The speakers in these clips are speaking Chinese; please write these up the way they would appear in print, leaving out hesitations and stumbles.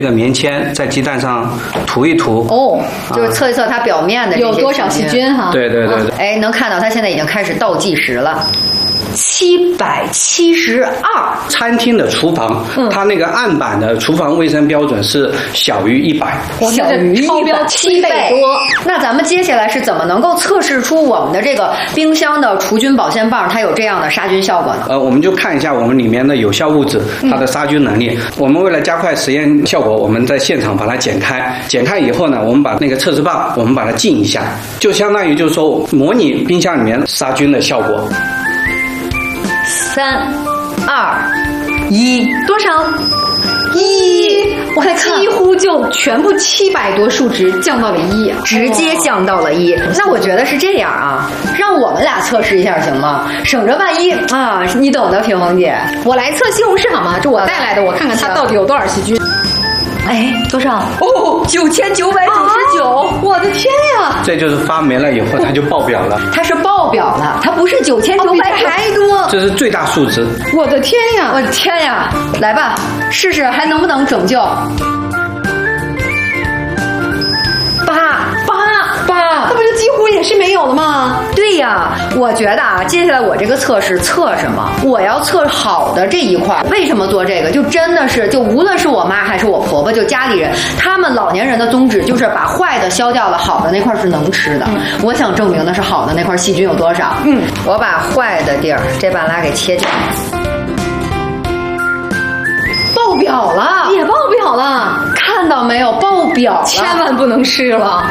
这个棉签在鸡蛋上涂一涂， 就是测一测它表面的有多少细菌哈。 对。 哎，能看到它现在已经开始倒计时了。772。 餐厅的厨房，它那个案板的厨房卫生标准是小于100， 小于超标7倍多。 那咱们接下来是怎么能够测试出我们的这个冰箱的除菌保鲜棒它有这样的杀菌效果呢？ 我们就看一下我们里面的有效物质它的杀菌能力。我们为了加快实验效果，我们在现场把它剪开以后呢，我们把那个测试棒我们把它浸一下，就相当于就是说模拟冰箱里面杀菌的效果。 3、2、1，多少？1，我来看， 几乎就全部700多数值降到了1， 直接降到了1。那我觉得是这样啊，让我们俩测试一下行吗？省着万一啊，你懂的，平衡姐。 我来测西红柿好吗？这我带来的，我看看它到底有多少细菌。 哎，多少？9999！我的天呀！ 这就是发霉了以后它就爆表了。 它是爆表了，它不是9900还多。 这是最大数值。 我的天呀！ 我的天呀！来吧，试试还能不能拯救。8， 那不就几乎也是没有了吗？ 对呀，我觉得啊，接下来我这个测试测什么？我要测好的这一块。为什么做这个？就真的是，就无论是我妈还是我婆婆，就家里人，他们老年人的宗旨就是把坏的消掉了，好的那块是能吃的。我想证明的是好的那块细菌有多少。我把坏的地儿这半拉给切掉。爆表了， 也爆表了， 看到没有？爆表了， 千万不能吃了。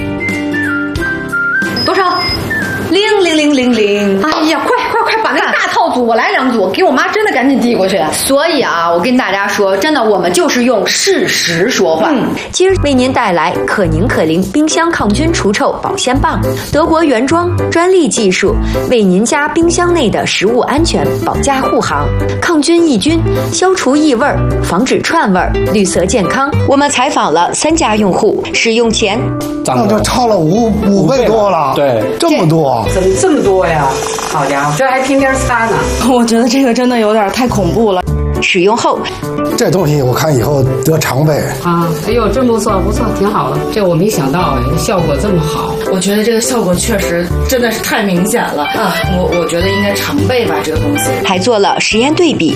多少？00000。 哎呀，快把那个大套组我来2组，给我妈真的赶紧递过去。 所以啊，我跟大家说，真的，我们就是用事实说话。 今儿为您带来可凝可灵冰箱抗菌除臭保鲜棒，德国原装，专利技术，为您家冰箱内的食物安全保驾护航，抗菌抑菌，消除异味，防止串味，绿色健康。我们采访了3家用户，使用前那就超了五倍多了。 对， 这么多， 怎么这么多呀？好家伙，这还天天擦呢。 我觉得这个真的有点太恐怖了。 使用后， 这东西我看以后得常备啊！哎呦，真不错，挺好的。这我没想到哎，效果这么好。 我觉得这个效果确实真的是太明显了啊！我觉得应该常备吧，这个东西。 还做了实验对比。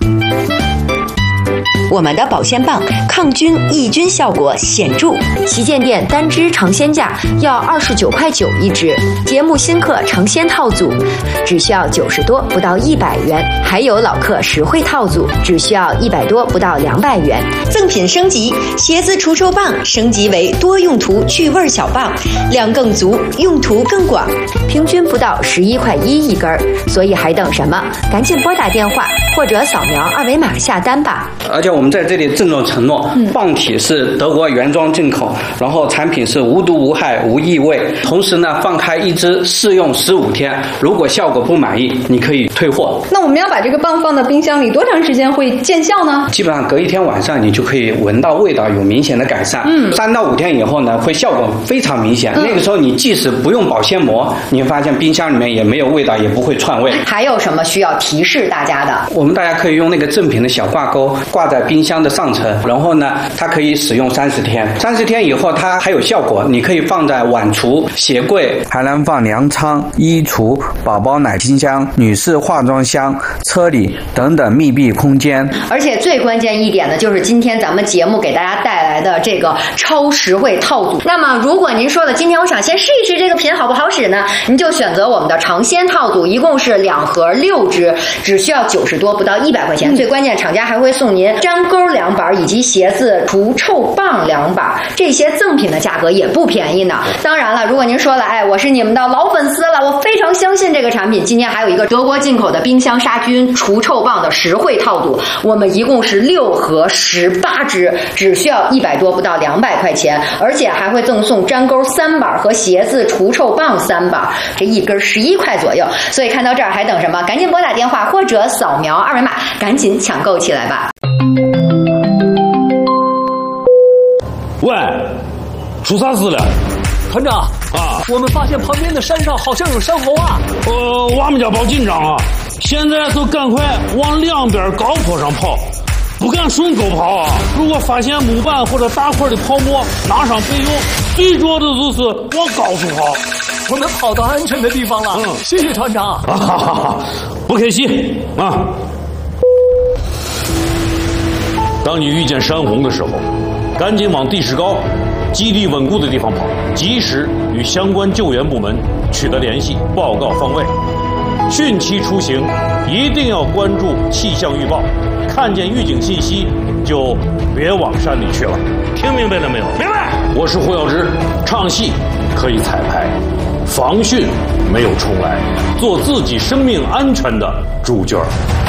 我们的保鲜棒抗菌抑菌效果显著，旗舰店单支尝鲜价要29.9块一支，节目新客尝鲜套组只需要90多不到100元，还有老客实惠套组只需要100多不到200元。赠品升级，鞋子除臭棒升级为多用途去味小棒，量更足，用途更广，平均不到11.1块一根，所以还等什么？赶紧拨打电话或者扫描2维码下单吧。 而且我们在这里郑重承诺，棒体是德国原装进口，然后产品是无毒无害无异味，同时呢放开一支试用15天，如果效果不满意，你可以退货。 那我们要把这个棒放到冰箱里多长时间会见效呢？ 基本上隔1天晚上你就可以闻到味道有明显的改善。3到5天以后呢，会效果非常明显。那个时候你即使不用保鲜膜，你会发现冰箱里面也没有味道，也不会串味。 还有什么需要提示大家的？ 我们大家可以用那个正品的小挂钩挂在冰箱的上层，然后呢它可以使用30天，30天以后它还有效果，你可以放在碗橱、鞋柜，还能放粮仓、衣橱、宝宝奶冰箱、女士化妆箱、车里等等密闭空间。 而且最关键一点呢，就是今天咱们节目给大家带来的这个超实惠套组。那么如果您说了今天我想先试一试这个品好不好使呢，您就选择我们的尝鲜套组，一共是2盒6支，只需要90多不到100块钱。最关键厂家还会送您粘钩2把以及鞋子除臭棒2把，这些赠品的价格也不便宜呢。当然了，如果您说了，哎，我是你们的老粉丝了，我非常相信这个产品，今天还有一个德国进口的冰箱杀菌除臭棒的实惠套组，我们一共是6盒18支，只需要100多不到200块钱，而且还会赠送粘钩3把和鞋子除臭棒3把，这一根11块左右。所以看到这儿还等什么？赶紧拨打电话或者扫描2维码，赶紧抢购起来吧。 喂，出啥事了？团长啊，我们发现旁边的山上好像有山猴啊！ 我们家报紧张啊，现在都赶快往2边高坡上跑， 不敢顺沟跑啊！如果发现木板或者大块的泡沫，拿上备用。最重要的就是往高处跑。 我们跑到安全的地方了，谢谢船长。 不客气啊！当你遇见山洪的时候，赶紧往地势高、基地稳固的地方跑，及时与相关救援部门取得联系，报告方位。汛期出行一定要关注气象预报，看见预警信息就别往山里去了。听明白了没有？明白。我是胡耀之，唱戏可以彩排，防汛没有重来，做自己生命安全的主角。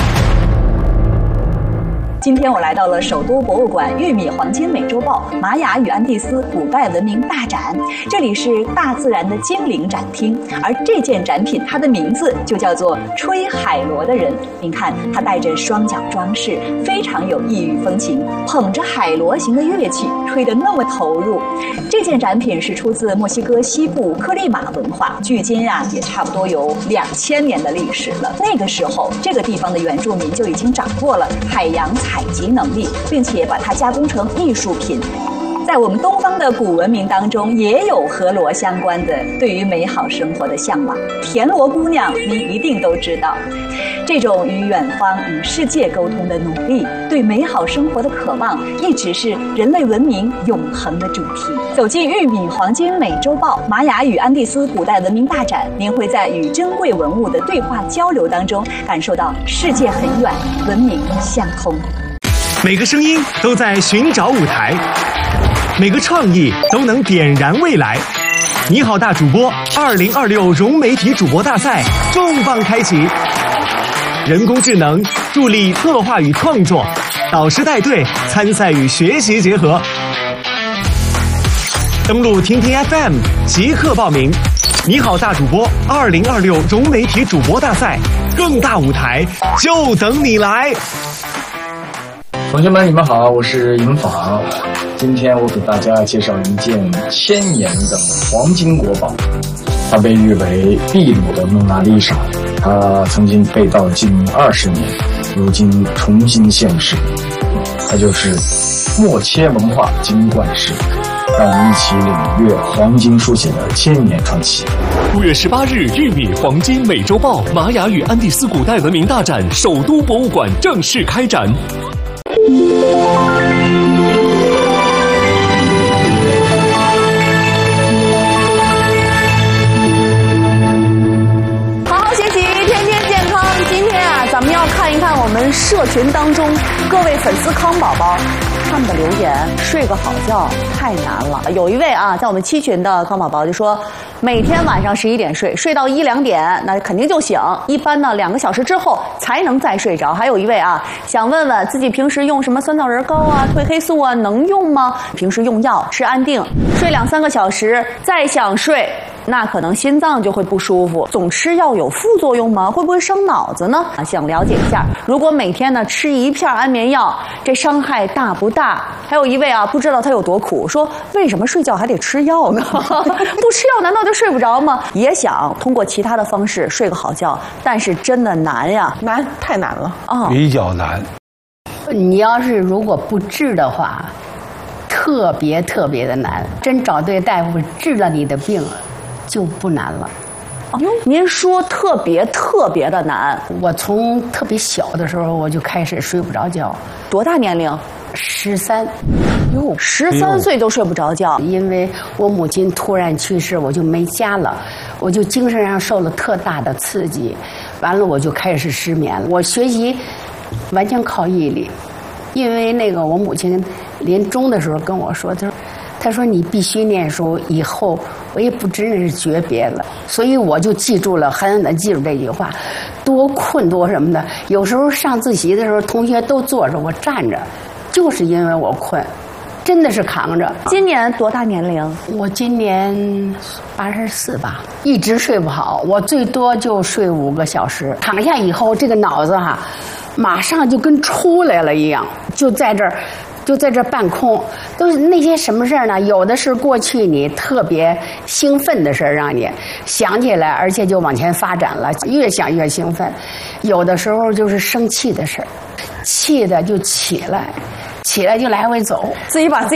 今天我来到了首都博物馆玉米黄金美洲豹玛雅与安第斯古代文明大展，这里是大自然的精灵展厅，而这件展品它的名字就叫做吹海螺的人。您看，它带着双脚装饰，非常有异域风情，捧着海螺形的乐器，吹得那么投入。这件展品是出自墨西哥西部克利马文化，距今也差不多有2000年的历史了。那个时候，这个地方的原住民就已经掌握了海洋采集能力，并且把它加工成艺术品。在我们东方的古文明当中，也有和螺相关的对于美好生活的向往。田螺姑娘，您一定都知道，这种与远方、与世界沟通的努力，对美好生活的渴望，一直是人类文明永恒的主题。走进玉米黄金美洲豹玛雅与安第斯古代文明大展，您会在与珍贵文物的对话交流当中，感受到世界很远，文明相通。 每个声音都在寻找舞台，每个创意都能点燃未来。你好，大主播2026融媒体主播大赛重磅开启，人工智能助力策划与创作，导师带队参赛与学习结合。登录听听 FM 即刻报名。你好，大主播2026融媒体主播大赛，更大舞台就等你来。 同学们，你们好，我是尹昉。今天我给大家介绍一件1000年的黄金国宝，它被誉为秘鲁的蒙娜丽莎。它曾经被盗近20年，如今重新现世。它就是默切文化金冠石。让我们一起领略黄金书写的1000年传奇。 5月18日，玉米黄金美洲豹玛雅与安第斯古代文明大展首都博物馆正式开展。 好好学习，天天健康。今天咱们要看一看我们社群当中各位粉丝康宝宝他们的留言。睡个好觉太难了。有一位在我们7群的康宝宝就说，每天晚上11点睡，睡到1、2点，那肯定就醒。一般呢2个小时之后才能再睡着。还有一位想问问自己平时用什么酸枣仁膏褪黑素能用吗？平时用药吃安定，睡2、3个小时再想睡，那可能心脏就会不舒服。总吃药有副作用吗？会不会伤脑子呢？想了解一下。如果每天呢吃1片安眠药，这伤害大不大？还有一位不知道他有多苦，说为什么睡觉还得吃药呢？不吃药难道就睡不着吗？也想通过其他的方式睡个好觉，但是真的难呀， 难，太难了比较难。 你要是如果不治的话，特别的难。真找对大夫治了你的病，就不难了。 您说特别的难。 我从特别小的时候我就开始睡不着觉。 多大年龄 ？13。 哟，13岁都睡不着觉。 因为我母亲突然去世，我就没家了，我就精神上受了特大的刺激，完了我就开始失眠了。我学习完全靠毅力，因为我母亲临终的时候跟我说，他说你必须念书，以后我也不真是诀别了。所以我就记住了，狠狠地记住这句话，多困多什么的。有时候上自习的时候，同学都坐着，我站着，就是因为我困，真的是扛着。 今年多大年龄？ 我今年84吧，一直睡不好，我最多就睡5个小时。躺下以后，这个脑子马上就跟出来了一样，就在这儿就在这半空，都是那些什么事儿呢？有的是过去你特别兴奋的事儿，让你想起来，而且就往前发展了，越想越兴奋；有的时候就是生气的事儿，气的就起来就来回走， 自己把自己